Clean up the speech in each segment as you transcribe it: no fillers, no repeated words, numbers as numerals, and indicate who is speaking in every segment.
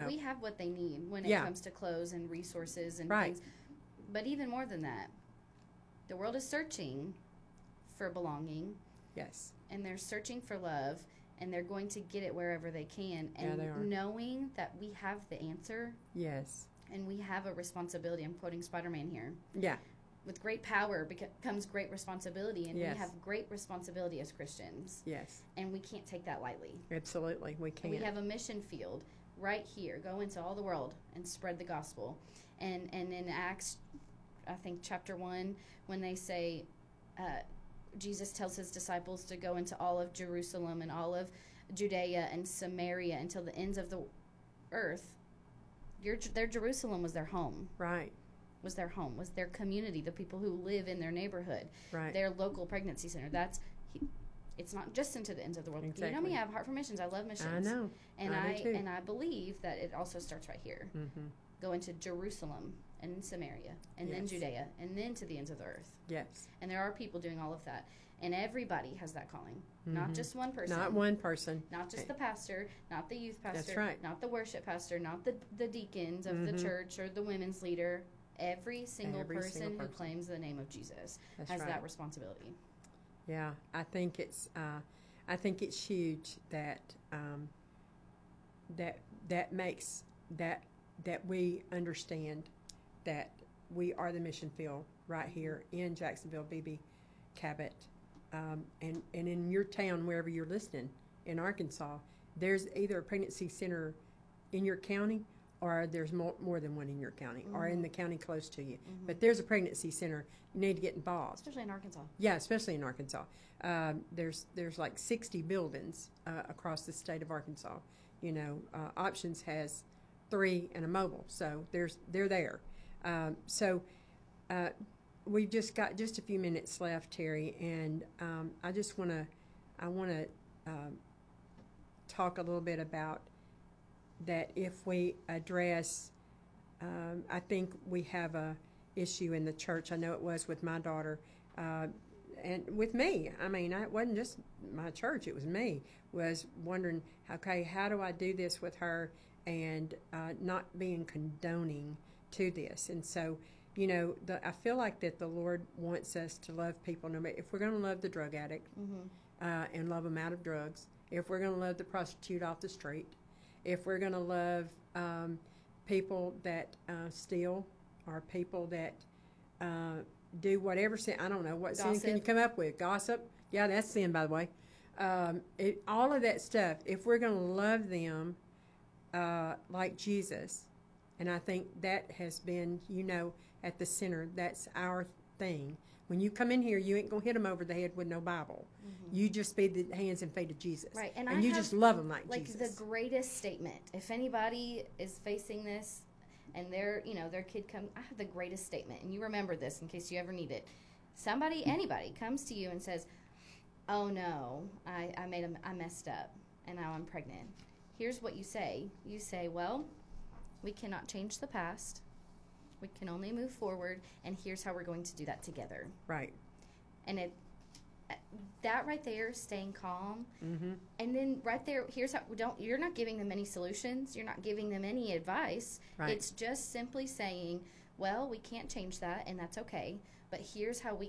Speaker 1: we have what they need when it comes to clothes and resources and things. But even more than that, the world is searching for belonging.
Speaker 2: Yes.
Speaker 1: And they're searching for love, and they're going to get it wherever they can. And
Speaker 2: they are.
Speaker 1: Knowing that we have the answer.
Speaker 2: Yes.
Speaker 1: And we have a responsibility. I'm quoting Spider-Man here.
Speaker 2: Yeah.
Speaker 1: With great power comes great responsibility, and we have great responsibility as Christians.
Speaker 2: Yes.
Speaker 1: And we can't take that lightly.
Speaker 2: Absolutely, we can't.
Speaker 1: We have a mission field right here. Go into all the world and spread the gospel. And in Acts, I think chapter 1, when they say, Jesus tells his disciples to go into all of Jerusalem and all of Judea and Samaria until the ends of the earth. Their Jerusalem was their home.
Speaker 2: Right.
Speaker 1: Was their home, was their community, the people who live in their neighborhood, their local pregnancy center. It's not just into the ends of the world.
Speaker 2: Exactly.
Speaker 1: You know me, I have a heart for missions. I love missions.
Speaker 2: I know.
Speaker 1: And
Speaker 2: I do too.
Speaker 1: And I believe that it also starts right here.
Speaker 2: Mm-hmm.
Speaker 1: Go into Jerusalem and Samaria and then Judea and then to the ends of the earth.
Speaker 2: Yes.
Speaker 1: And there are people doing all of that. And everybody has that calling. Not just one person.
Speaker 2: Not one person.
Speaker 1: Not just the pastor, not the youth pastor.
Speaker 2: That's right.
Speaker 1: Not the worship pastor, not the deacons of the church or the women's leader. Every single person who claims the name of Jesus has that responsibility.
Speaker 2: Yeah, I think it's huge that that makes that we understand that we are the mission field right here in Jacksonville, BB Cabot, and in your town, wherever you're listening, in Arkansas, there's either a pregnancy center in your county, or there's more than one in your county, or in the county close to you. But there's a pregnancy center. You need to get involved.
Speaker 1: Especially in Arkansas.
Speaker 2: Yeah, especially in Arkansas. There's like 60 buildings across the state of Arkansas. You know, Options has 3 and a mobile, so they're there. We've just got just a few minutes left, Terry, and I want to talk a little bit about that. If we address, I think we have a issue in the church. I know it was with my daughter, and with me. I mean, it wasn't just my church; it was me. Was wondering, okay, how do I do this with her, and not being condoning to this. And so, you know, I feel like that the Lord wants us to love people. No matter if we're going to love the drug addict and love them out of drugs, if we're going to love the prostitute off the street, if we're going to love people that steal, or people that do whatever sin, I don't know, what sin can you come up with? Gossip? Yeah, that's sin, by the way. All of that stuff, if we're going to love them like Jesus, and I think that has been, you know, at the center, that's our thing. When you come in here, you ain't going to hit them over the head with no Bible. You just be the hands and feet of Jesus.
Speaker 1: Right.
Speaker 2: And you just love them like Jesus.
Speaker 1: Like the greatest statement. If anybody is facing this and their kid comes, I have the greatest statement. And you remember this in case you ever need it. Anybody comes to you and says, oh no, I messed up and now I'm pregnant. Here's what you say. You say, well, we cannot change the past. We can only move forward, and here's how we're going to do that together.
Speaker 2: Right.
Speaker 1: And that right there, staying calm, and then right there, here's how. You're not giving them any solutions. You're not giving them any advice.
Speaker 2: Right.
Speaker 1: It's just simply saying, well, we can't change that, and that's okay. But here's how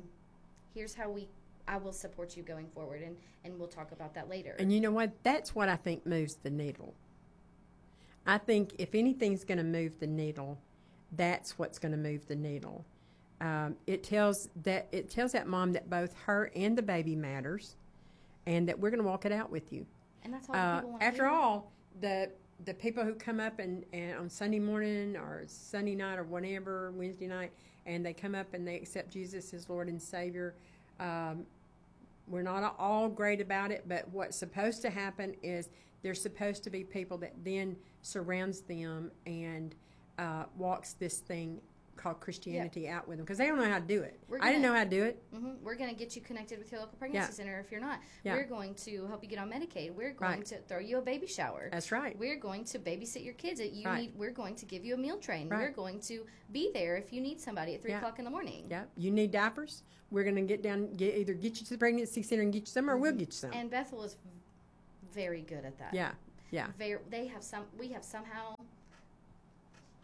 Speaker 1: I will support you going forward, and we'll talk about that later.
Speaker 2: And you know what? That's what I think moves the needle. I think if anything's going to move the needle, that's what's going to move the needle. It tells that mom that both her and the baby matters, and that we're going to walk it out with you.
Speaker 1: And that's all people want.
Speaker 2: After all, the people who come up and on Sunday morning or Sunday night or whatever, Wednesday night, and they come up and they accept Jesus as Lord and Savior. We're not all great about it, but what's supposed to happen is there's supposed to be people that then surrounds them and walks this thing called Christianity out with them, because they don't know how to do it. I didn't know how to do it.
Speaker 1: We're going to get you connected with your local pregnancy center if you're not. We're going to help you get on Medicaid. We're going to throw you a baby shower.
Speaker 2: That's right.
Speaker 1: We're going to babysit your kids. We're going to give you a meal train.
Speaker 2: Right.
Speaker 1: We're going to be there if you need somebody at 3 o'clock in the morning.
Speaker 2: Yeah. You need diapers? We're going to either get you to the pregnancy center and get you some, or we'll get you some.
Speaker 1: And Bethel is very good at that.
Speaker 2: Yeah. Yeah.
Speaker 1: We have somehow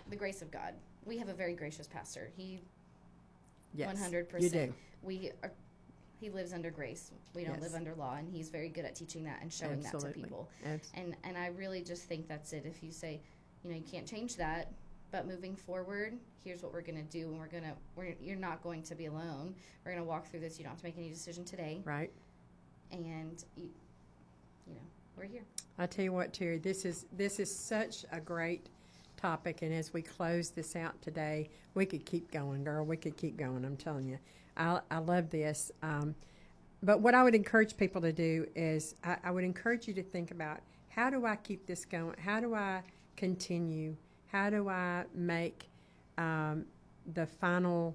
Speaker 1: the grace of God. We have a very gracious pastor. He
Speaker 2: Yes,
Speaker 1: 100%.
Speaker 2: you do.
Speaker 1: He lives under grace. We don't
Speaker 2: Yes.
Speaker 1: live under law, and he's very good at teaching that and showing that to
Speaker 2: Absolutely.
Speaker 1: people.
Speaker 2: Abs-
Speaker 1: And I really just think that's it. If you say, you can't change that, but moving forward, here's what we're going to do, and you're not going to be alone. We're going to walk through this. You don't have to make any decision today,
Speaker 2: Right.
Speaker 1: and we're here.
Speaker 2: I tell you what, Terry, this is such a great topic, and as we close this out today, we could keep going, girl. We could keep going. I'm telling you, I love this. But what I would encourage people to do is, I would encourage you to think about, how do I keep this going? How do I continue? How do I make the final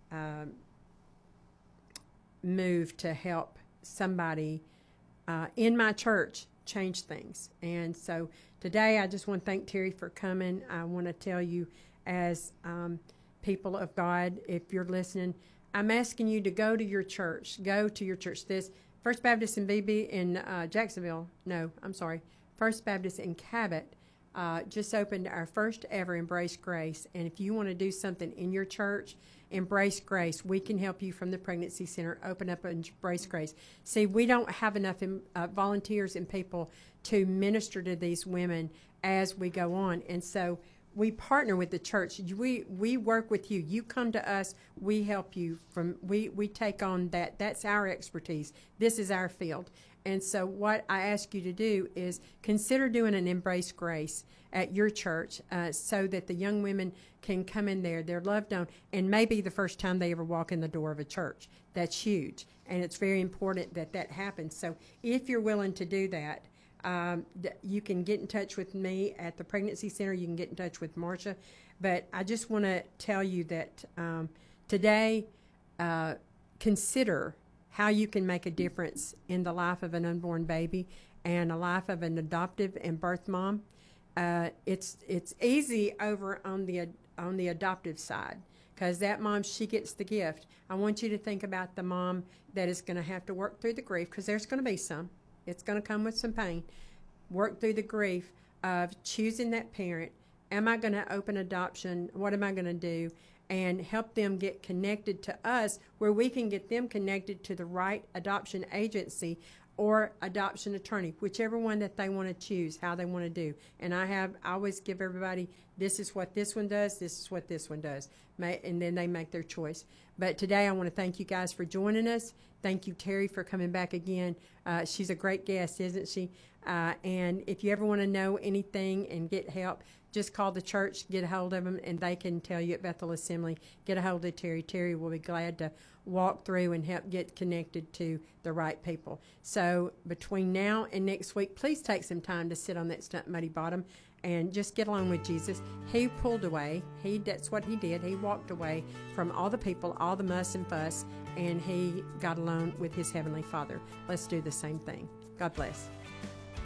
Speaker 2: move to help somebody in my church change things? And so today I just want to thank Terry for coming. I want to tell you, as people of God, if you're listening, I'm asking you to go to your church. Go to your church. This First Baptist in BB in Jacksonville. No, I'm sorry. First Baptist in Cabot just opened our first ever Embrace Grace. And if you want to do something in your church, Embrace Grace, we can help you from the Pregnancy Center open up Embrace Grace. See, we don't have enough volunteers and people to minister to these women as we go on. And so we partner with the church. We work with you. You come to us. We help you. We take on that. That's our expertise. This is our field. And so what I ask you to do is consider doing an Embrace Grace at your church so that the young women can come in there. They're loved on, and maybe the first time they ever walk in the door of a church. That's huge, and it's very important that that happens. So if you're willing to do that, you can get in touch with me at the Pregnancy Center. You can get in touch with Marcia. But I just want to tell you that today, consider how you can make a difference in the life of an unborn baby and the life of an adoptive and birth mom. It's easy over on the adoptive side, because that mom, she gets the gift. I want you to think about the mom that is going to have to work through the grief, because there's going to be some. It's going to come with some pain. Work through the grief of choosing that parent. Am I going to open adoption? What am I going to do? And help them get connected to us, where we can get them connected to the right adoption agency or adoption attorney, whichever one that they want to choose, how they want to do. And I always give everybody, this is what this one does, this is what this one does, and then they make their choice. But today I want to thank you guys for joining us. Thank you, Terry, for coming back again. She's a great guest, isn't she? And if you ever want to know anything and get help, just call the church, get a hold of them, and they can tell you at Bethel Assembly. Get a hold of Terry. Terry will be glad to walk through and help get connected to the right people. So between now and next week, please take some time to sit on that stump muddy bottom and just get along with Jesus. He pulled away. That's what he did. He walked away from all the people, all the muss and fuss, and he got alone with his Heavenly Father. Let's do the same thing. God bless.